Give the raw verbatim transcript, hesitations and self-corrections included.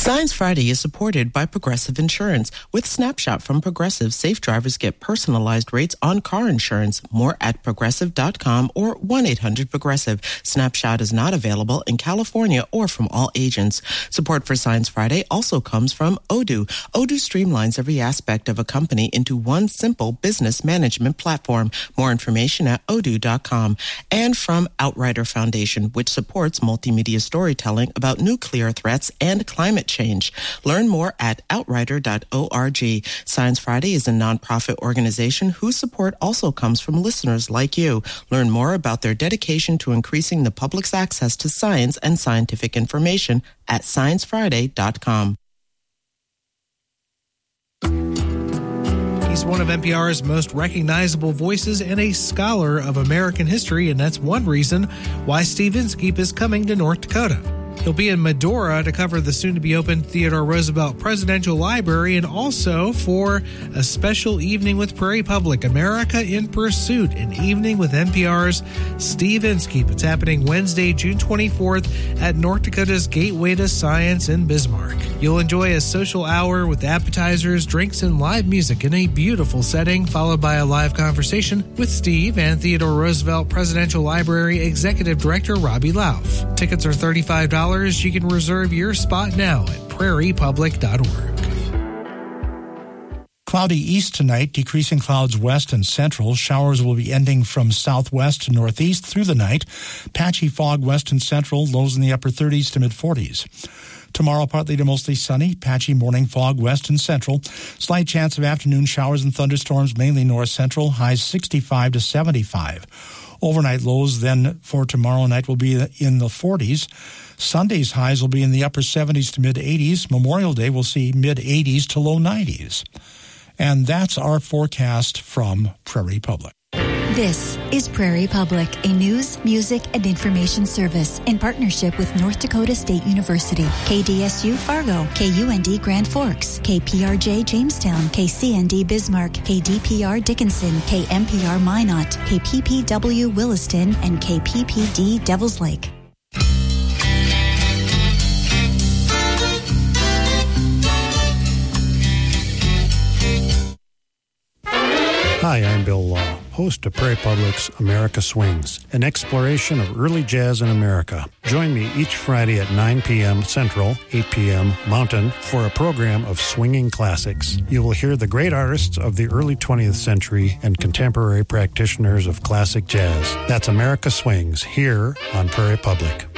Science Friday is supported by Progressive Insurance. With Snapshot from Progressive, safe drivers get personalized rates on car insurance. More at progressive dot com or one eight hundred progressive. Snapshot is not available in California or from all agents. Support for Science Friday also comes from Odoo. Odoo streamlines every aspect of a company into one simple business management platform. More information at odoo dot com. And from Outrider Foundation, which supports multimedia storytelling about nuclear threats and climate change. Learn more at outrider dot org. Science Friday is a nonprofit organization whose support also comes from listeners like you. Learn more about their dedication to increasing the public's access to science and scientific information at science friday dot com. He's one of N P R's most recognizable voices and a scholar of American history, and that's one reason why Steve Inskeep is coming to North Dakota. He'll be in Medora to cover the soon-to-be-opened Theodore Roosevelt Presidential Library and also for a special evening with Prairie Public, America in Pursuit, an evening with N P R's Steve Inskeep. It's happening Wednesday, June twenty-fourth at North Dakota's Gateway to Science in Bismarck. You'll enjoy a social hour with appetizers, drinks, and live music in a beautiful setting, followed by a live conversation with Steve and Theodore Roosevelt Presidential Library Executive Director Robbie Lauf. Tickets are thirty-five dollars. You can reserve your spot now at prairie public dot org. Cloudy east tonight, decreasing clouds west and central. Showers will be ending from southwest to northeast through the night. Patchy fog west and central, lows in the upper thirties to mid-forties. Tomorrow, partly to mostly sunny, patchy morning fog west and central. Slight chance of afternoon showers and thunderstorms, mainly north-central, highs sixty-five to seventy-five. Overnight lows then for tomorrow night will be in the forties. Sunday's highs will be in the upper seventies to mid-eighties. Memorial Day will see mid-eighties to low nineties. And that's our forecast from Prairie Public. This is Prairie Public, a news, music, and information service in partnership with North Dakota State University, K D S U Fargo, K U N D Grand Forks, K P R J Jamestown, K C N D Bismarck, K D P R Dickinson, K M P R Minot, K P P W Williston, and K P P D Devils Lake. Hi, I'm Bill Law, host of Prairie Public's America Swings, an exploration of early jazz in America. Join me each Friday at nine p.m. Central, eight p.m. Mountain for a program of swinging classics. You will hear the great artists of the early twentieth century and contemporary practitioners of classic jazz. That's America Swings here on Prairie Public.